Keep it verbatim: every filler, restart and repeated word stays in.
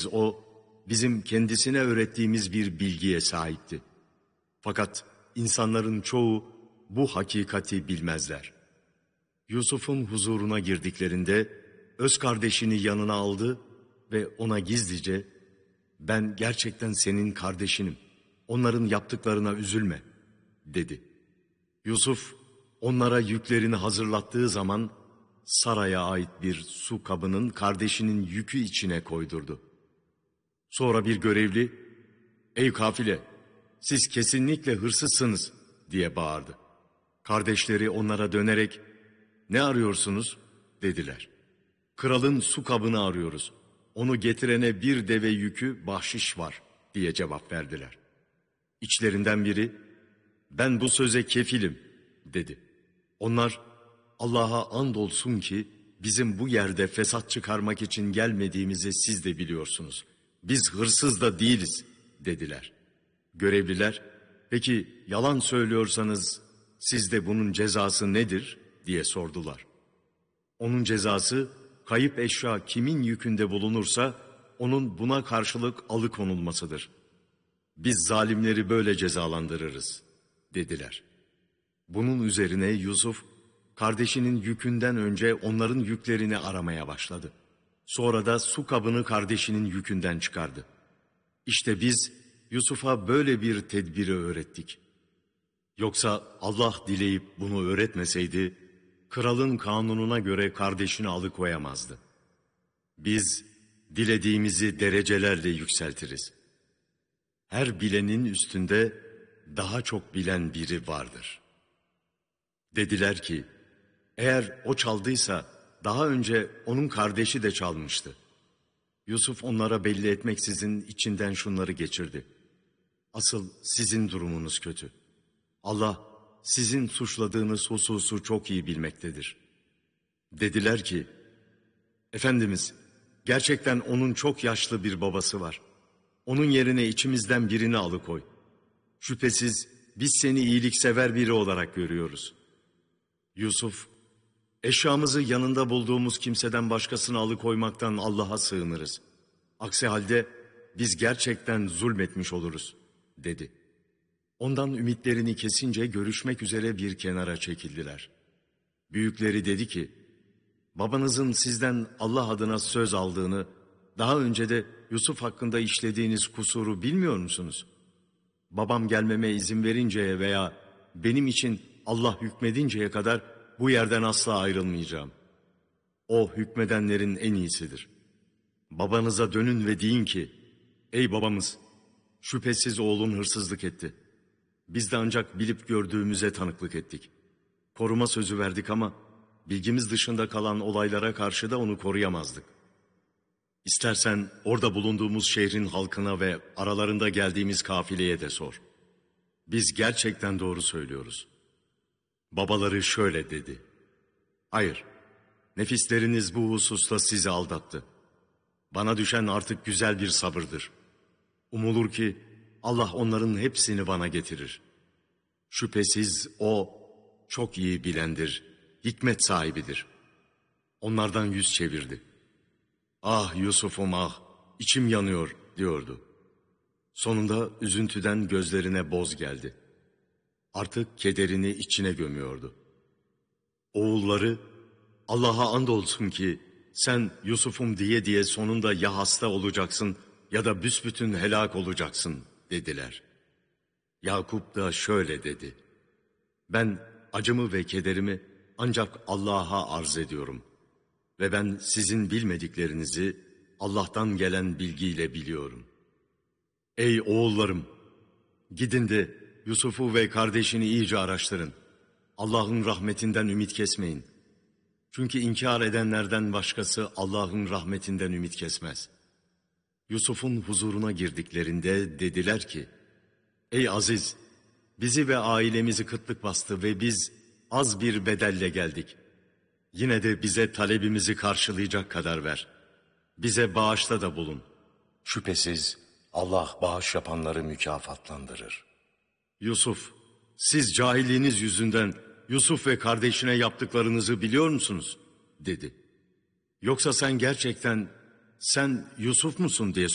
Şüphesiz o, bizim kendisine öğrettiğimiz bir bilgiye sahipti. Fakat insanların çoğu bu hakikati bilmezler. Yusuf'un huzuruna girdiklerinde öz kardeşini yanına aldı ve ona gizlice, "Ben gerçekten senin kardeşinim, onların yaptıklarına üzülme," dedi. Yusuf, onlara yüklerini hazırlattığı zaman, saraya ait bir su kabının kardeşinin yükü içine koydurdu. Sonra bir görevli, "Ey kafile, siz kesinlikle hırsızsınız," diye bağırdı. Kardeşleri onlara dönerek, "Ne arıyorsunuz?" dediler. "Kralın su kabını arıyoruz. Onu getirene bir deve yükü bahşiş var," diye cevap verdiler. İçlerinden biri, "Ben bu söze kefilim," dedi. Onlar, "Allah'a andolsun ki bizim bu yerde fesat çıkarmak için gelmediğimizi siz de biliyorsunuz. Biz hırsız da değiliz," dediler. Görevliler, "Peki yalan söylüyorsanız sizde bunun cezası nedir?" diye sordular. "Onun cezası, kayıp eşya kimin yükünde bulunursa onun buna karşılık alıkonulmasıdır. Biz zalimleri böyle cezalandırırız," dediler. Bunun üzerine Yusuf, kardeşinin yükünden önce onların yüklerini aramaya başladı. Sonra da su kabını kardeşinin yükünden çıkardı. İşte biz Yusuf'a böyle bir tedbiri öğrettik. Yoksa Allah dileyip bunu öğretmeseydi, kralın kanununa göre kardeşini alıkoyamazdı. Biz dilediğimizi derecelerle yükseltiriz. Her bilenin üstünde daha çok bilen biri vardır. Dediler ki, eğer o çaldıysa daha önce onun kardeşi de çalmıştı. Yusuf onlara belli etmeksizin içinden şunları geçirdi: "Asıl sizin durumunuz kötü. Allah sizin suçladığınız hususu çok iyi bilmektedir." Dediler ki, "Efendimiz, gerçekten onun çok yaşlı bir babası var. Onun yerine içimizden birini alıkoy. Şüphesiz biz seni iyiliksever biri olarak görüyoruz." Yusuf, "Eşyamızı yanında bulduğumuz kimseden başkasını alıkoymaktan Allah'a sığınırız. Aksi halde biz gerçekten zulmetmiş oluruz," dedi. Ondan ümitlerini kesince görüşmek üzere bir kenara çekildiler. Büyükleri dedi ki, "Babanızın sizden Allah adına söz aldığını, daha önce de Yusuf hakkında işlediğiniz kusuru bilmiyor musunuz? Babam gelmeme izin verinceye veya benim için Allah hükmedinceye kadar bu yerden asla ayrılmayacağım. O hükmedenlerin en iyisidir. Babanıza dönün ve deyin ki, ey babamız, şüphesiz oğlun hırsızlık etti. Biz de ancak bilip gördüğümüze tanıklık ettik. Koruma sözü verdik ama bilgimiz dışında kalan olaylara karşı da onu koruyamazdık. İstersen orada bulunduğumuz şehrin halkına ve aralarında geldiğimiz kafileye de sor. Biz gerçekten doğru söylüyoruz." Babaları şöyle dedi: "Hayır, nefisleriniz bu hususta sizi aldattı. Bana düşen artık güzel bir sabırdır. Umulur ki Allah onların hepsini bana getirir. Şüphesiz O çok iyi bilendir, hikmet sahibidir." Onlardan yüz çevirdi. "Ah Yusuf'um ah, içim yanıyor," diyordu. Sonunda üzüntüden gözlerine boz geldi. Artık kederini içine gömüyordu. Oğulları, "Allah'a andolsun ki sen Yusuf'um diye diye sonunda ya hasta olacaksın ya da büsbütün helak olacaksın," dediler. Yakup da şöyle dedi: "Ben acımı ve kederimi ancak Allah'a arz ediyorum. Ve ben sizin bilmediklerinizi Allah'tan gelen bilgiyle biliyorum. Ey oğullarım! Gidin de Yusuf'u ve kardeşini iyice araştırın. Allah'ın rahmetinden ümit kesmeyin. Çünkü inkar edenlerden başkası Allah'ın rahmetinden ümit kesmez." Yusuf'un huzuruna girdiklerinde dediler ki, "Ey Aziz! Bizi ve ailemizi kıtlık bastı ve biz az bir bedelle geldik. Yine de bize talebimizi karşılayacak kadar ver. Bize bağışta da bulun. Şüphesiz Allah bağış yapanları mükafatlandırır." Yusuf, "Siz cahilliğiniz yüzünden Yusuf ve kardeşine yaptıklarınızı biliyor musunuz?" dedi. "Yoksa sen gerçekten sen Yusuf musun?" diye